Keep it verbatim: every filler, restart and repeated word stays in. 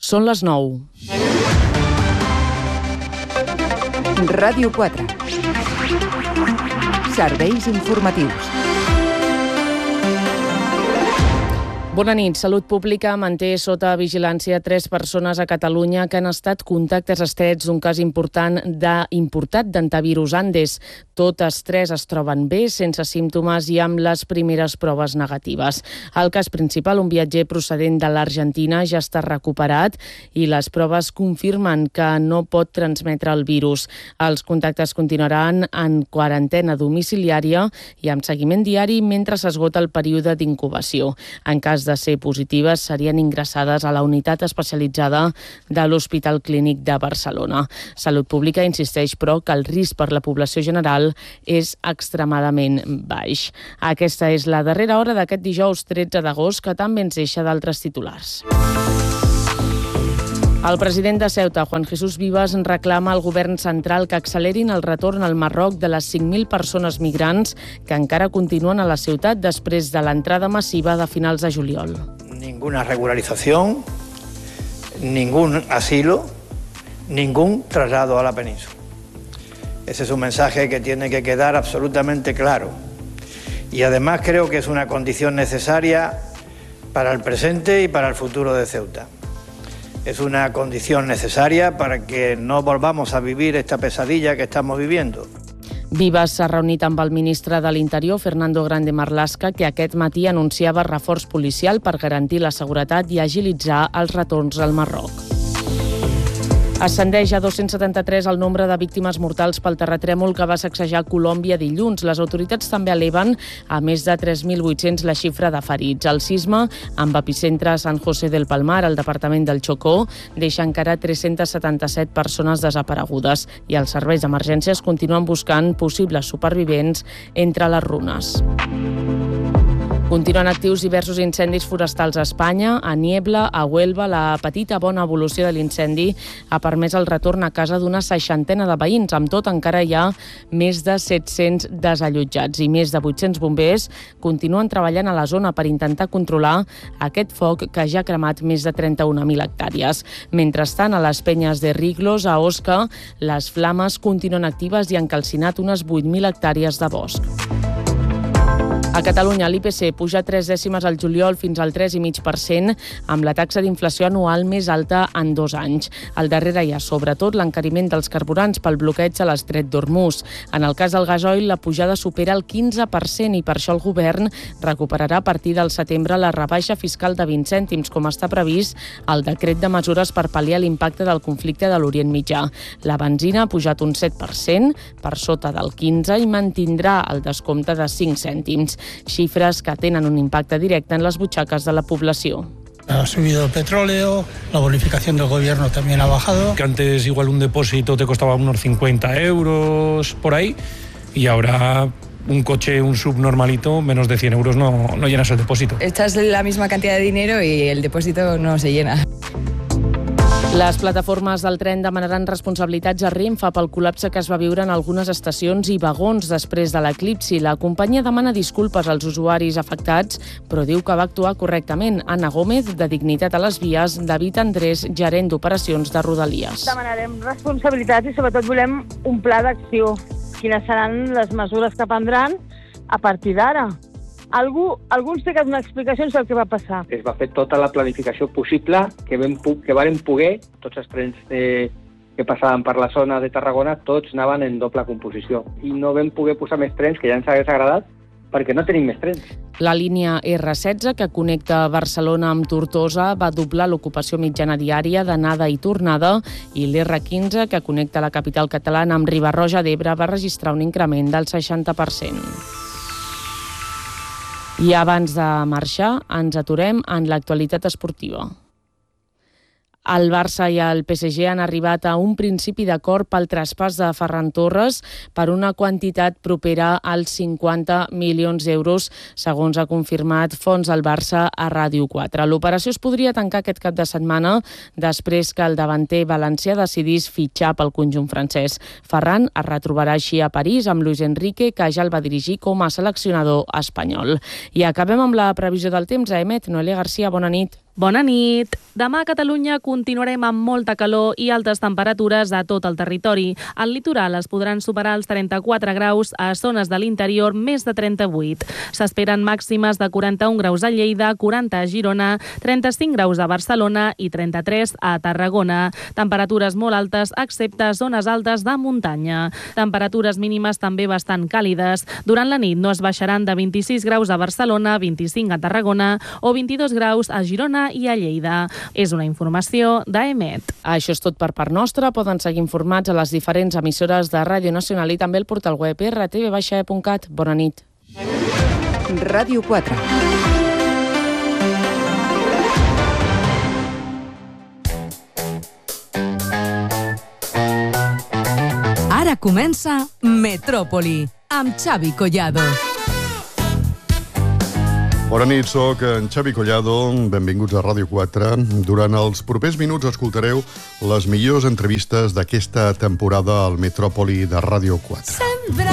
Són les nou. Ràdio quatre. Serveis informatius. Bona nit. Salut Pública manté sota vigilància tres persones a Catalunya que han estat contactes estrets d'un cas important de importat d'antivirus Andes. Totes tres es troben bé, sense símptomes i amb les primeres proves negatives. El cas principal, un viatger procedent de l'Argentina, ja està recuperat i les proves confirmen que no pot transmetre el virus. Els contactes continuaran en quarantena domiciliària i amb seguiment diari mentre s'esgota el període d'incubació. En cas de ser positives, serien ingressades a la unitat especialitzada de l'Hospital Clínic de Barcelona. Salut Pública insisteix, però, que el risc per la població general és extremadament baix. Aquesta és la darrera hora d'aquest dijous tretze d'agost, que també ens deixa d'altres titulars. El president de Ceuta, Juan Jesús Vivas, reclama al govern central que accelerin el retorn al Marroc de les cinc mil persones migrants que encara continuen a la ciutat després de l'entrada massiva de finals de juliol. Ninguna regularización, ningún asilo, ningún traslado a la península. Ese es un mensaje que tiene que quedar absolutamente claro. Y además creo que es una condición necesaria para el presente y para el futuro de Ceuta. Es una condición necesaria para que no volvamos a vivir esta pesadilla que estamos viviendo. Vivas s'ha reunit amb el ministre de l'Interior, Fernando Grande Marlaska, que aquest matí anunciava reforç policial per garantir la seguretat i agilitzar els retorns al Marroc. Ascendeix a dos-cents setanta-tres el nombre de víctimes mortals pel terratrèmol que va sacsejar Colòmbia dilluns. Les autoritats també eleven a més de tres mil vuit-cents la xifra de ferits. El sisme, amb epicentre a San José del Palmar, al departament del Chocó, deixa encara tres-cents setanta-set persones desaparegudes i els serveis d'emergències continuen buscant possibles supervivents entre les runes. Continuen actius diversos incendis forestals a Espanya. A Niebla, a Huelva, la petita bona evolució de l'incendi ha permès el retorn a casa d'una seixantena de veïns. Amb tot, encara hi ha més de set-cents desallotjats i més de vuit-cents bombers continuen treballant a la zona per intentar controlar aquest foc que ja ha cremat més de trenta-una mil hectàrees. Mentrestant, a les penyes de Riglos, a Osca, les flames continuen actives i han calcinat unes vuit mil hectàrees de bosc. A Catalunya, l'I P C puja tres dècimes al juliol fins al tres coma cinc per cent, amb la taxa d'inflació anual més alta en dos anys. Al darrere hi ha, sobretot, l'encariment dels carburants pel bloqueig a l'estret d'Hormuz. En el cas del gasoil, la pujada supera el quinze per cent i per això el govern recuperarà a partir del setembre la rebaixa fiscal de vint cèntims, com està previst al decret de mesures per pal·liar l'impacte del conflicte de l'Orient Mitjà. La benzina ha pujat un set per cent, per sota del quinze, i mantindrà el descompte de cinc cèntims. Xifres que tenen un impacte directe en les butxaques de la població. Ha subido el petróleo, la bonificación del gobierno también ha bajado. Que antes igual un depósito te costaba unos cincuenta euros por ahí y ahora un coche, un sub normalito, menos de cien euros no, no llenas el depósito. Echas la misma cantidad de dinero y el depósito no se llena. Les plataformes del tren demanaran responsabilitats a Renfe pel col·lapse que es va viure en algunes estacions i vagons després de l'eclipsi. La companyia demana disculpes als usuaris afectats, però diu que va actuar correctament. Anna Gómez, de Dignitat a les Vies, David Andrés, gerent d'operacions de Rodalies. Demanarem responsabilitats i sobretot volem un pla d'acció. Quines seran les mesures que prendran a partir d'ara? Algú, algú ens té que donar explicacions del que va passar. Es va fer tota la planificació possible que, vam, que varen poder, tots els trens eh, que passaven per la zona de Tarragona, tots anaven en doble composició. I no vam poder posar més trens, que ja ens hagués agradat, perquè no tenim més trens. La línia erre setze, que connecta Barcelona amb Tortosa, va doblar l'ocupació mitjana diària d'anada i tornada, i l'erre quinze, que connecta la capital catalana amb Riba-roja d'Ebre, va registrar un increment del seixanta per cent. I abans de marxar, ens aturem en l'actualitat esportiva. El Barça i el P S G han arribat a un principi d'acord pel traspàs de Ferran Torres per una quantitat propera als cinquanta milions d'euros, segons ha confirmat fonts del Barça a Ràdio quatre. L'operació es podria tancar aquest cap de setmana després que el davanter valencià decidís fitxar pel conjunt francès. Ferran es retrobarà així a París amb Luis Enrique, que ja el va dirigir com a seleccionador espanyol. I acabem amb la previsió del temps. A Emet, Noelia Garcia, bona nit. Bona nit. Demà a Catalunya continuarem amb molta calor i altes temperatures a tot el territori. Al litoral es podran superar els trenta-quatre graus, a zones de l'interior més de trenta-vuit. S'esperen màximes de quaranta-un graus a Lleida, quaranta a Girona, trenta-cinc graus a Barcelona i trenta-tres a Tarragona. Temperatures molt altes excepte a zones altes de muntanya. Temperatures mínimes també bastant càlides. Durant la nit no es baixaran de vint-i-sis graus a Barcelona, vint-i-cinc a Tarragona o vint-i-dos graus a Girona i a Lleida. És una informació d'A M E T. Això és tot per part nostra. Poden seguir informats a les diferents emissores de Ràdio Nacional i també al portal web erre te ve baixa e punt cat. Bona nit. Ràdio quatre. Ara comença Metròpoli, amb Xavi Collado. Bona nit, soc en Xavi Collado. Benvinguts a Ràdio quatre. Durant els propers minuts escoltareu les millors entrevistes d'aquesta temporada al Metròpoli de Ràdio quatre.